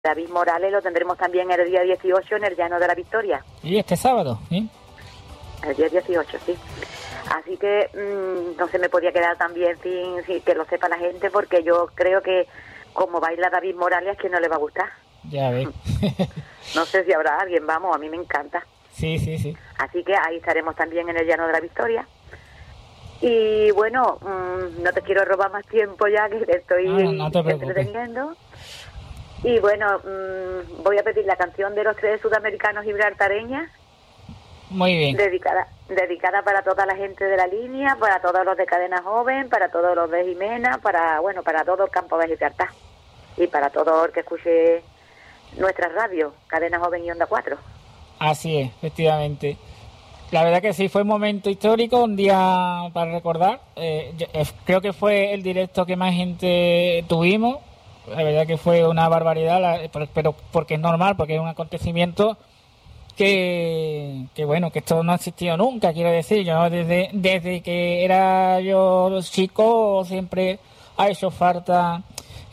David Morales lo tendremos también el día 18 en el Llano de la Victoria. ¿Y este sábado? ¿Sí? El día 18, sí. Así que no se me podía quedar también sin que lo sepa la gente, porque yo creo que como baila David Morales, ¿a quién no le va a gustar? Ya ves. No sé si habrá alguien, vamos, a mí me encanta. Sí, sí, sí. Así que ahí estaremos también en el Llano de la Victoria. Y bueno, no te quiero robar más tiempo ya, que te estoy no te preocupes. entreteniendo. Y bueno, voy a pedir la canción de los 3 sudamericanos gibraltareñas. Muy bien. Dedicada para toda la gente de la línea, para todos los de Cadena Joven, para todos los de Jimena, para todo el campo de Gibraltar. Y para todo el que escuche nuestra radio, Cadena Joven y Onda 4. Así es, efectivamente. La verdad que sí, fue un momento histórico, un día para recordar. Creo que fue el directo que más gente tuvimos. La verdad que fue una barbaridad, pero porque es normal, porque es un acontecimiento que bueno, que esto no ha existido nunca, quiero decir. Yo desde que era yo chico siempre ha hecho falta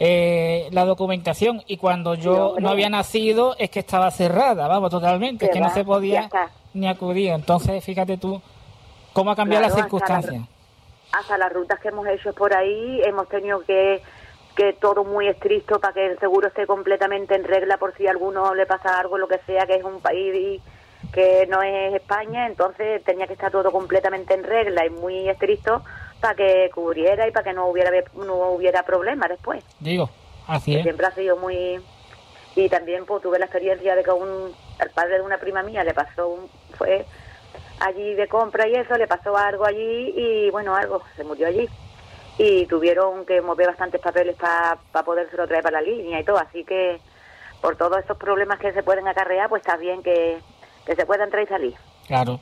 la documentación, y cuando yo no había nacido es que estaba cerrada, vamos, totalmente, es que no se podía ni acudir. Entonces fíjate tú cómo ha cambiado las circunstancias. Hasta las rutas que hemos hecho por ahí hemos tenido que todo muy estricto para que el seguro esté completamente en regla por si a alguno le pasa algo, lo que sea, que es un país que no es España. Entonces tenía que estar todo completamente en regla y muy estricto para que cubriera y para que no hubiera problemas después. Digo, así es. Siempre ha sido muy... Y también pues tuve la experiencia de que al padre de una prima mía le pasó, fue allí de compra y eso, le pasó algo allí y bueno, se murió allí. Y tuvieron que mover bastantes papeles para podérselo traer para la línea y todo, así que por todos esos problemas que se pueden acarrear, pues está bien que se puedan entrar y salir. Claro,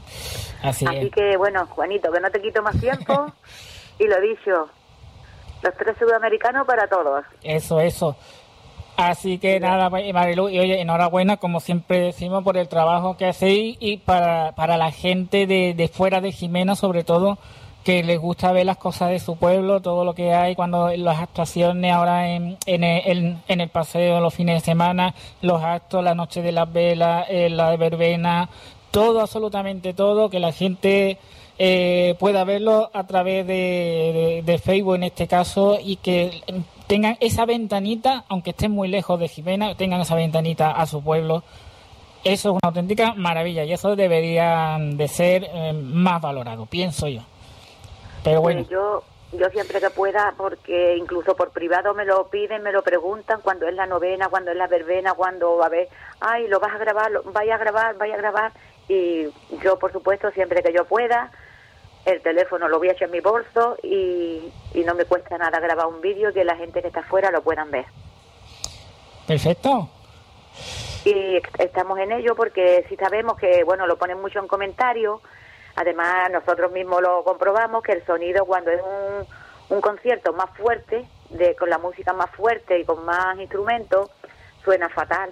así es. Que bueno, Juanito, que no te quito más tiempo, y lo dicho, los 3 sudamericanos para todos. Eso. Así que nada, Marilu, y oye, enhorabuena, como siempre decimos, por el trabajo que hacéis, y para la gente de fuera de Jimena, sobre todo, que les gusta ver las cosas de su pueblo, todo lo que hay, cuando las actuaciones ahora en el paseo, los fines de semana, los actos, la noche de las velas, la de verbena, todo, absolutamente todo, que la gente pueda verlo a través de Facebook en este caso, y que tengan esa ventanita, aunque estén muy lejos de Jimena, tengan esa ventanita a su pueblo. Eso es una auténtica maravilla, y eso debería de ser más valorado, pienso yo. Pero bueno. Yo siempre que pueda, porque incluso por privado me lo piden, me lo preguntan cuando es la novena, cuando es la verbena, cuando va a ver, ay, lo vas a grabar, vaya a grabar, y yo por supuesto siempre que yo pueda, el teléfono lo voy a echar en mi bolso y no me cuesta nada grabar un vídeo y que la gente que está afuera lo puedan ver. Perfecto. Y estamos en ello porque si sabemos que, bueno, lo ponen mucho en comentarios. Además, nosotros mismos lo comprobamos, que el sonido cuando es un concierto más fuerte, con la música más fuerte y con más instrumentos, suena fatal.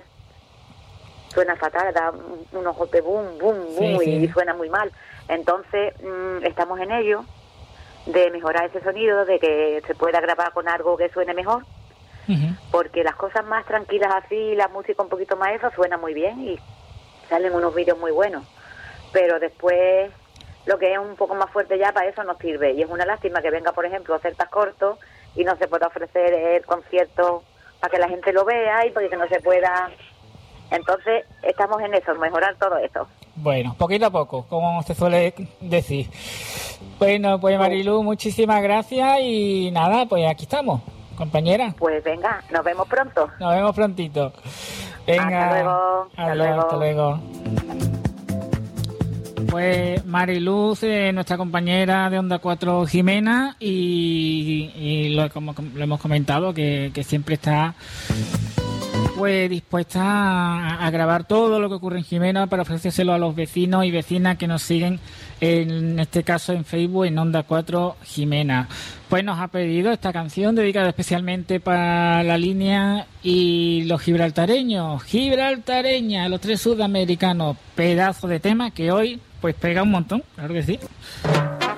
Da unos golpes boom, sí. Y suena muy mal. Entonces, estamos en ello, de mejorar ese sonido, de que se pueda grabar con algo que suene mejor, porque las cosas más tranquilas así, la música un poquito más eso, suena muy bien y salen unos vídeos muy buenos. Pero después... lo que es un poco más fuerte ya para eso nos sirve, y es una lástima que venga, por ejemplo, a ofertas cortos y no se pueda ofrecer el concierto para que la gente lo vea y porque no se pueda. Entonces estamos en eso, mejorar todo eso. Bueno, poquito a poco, como se suele decir. Bueno, pues Marilu, muchísimas gracias, y nada, pues aquí estamos, compañera. Pues venga, nos vemos pronto. Nos vemos prontito. Venga, hasta luego. Pues Mariluz, nuestra compañera de Onda 4 Jimena, y como lo hemos comentado, que siempre está pues dispuesta a grabar todo lo que ocurre en Jimena para ofrecérselo a los vecinos y vecinas que nos siguen, en este caso en Facebook, en Onda 4 Jimena. Pues nos ha pedido esta canción dedicada especialmente para la línea y los gibraltareños, los 3 sudamericanos. Pedazo de tema que hoy pues pega un montón, claro que sí.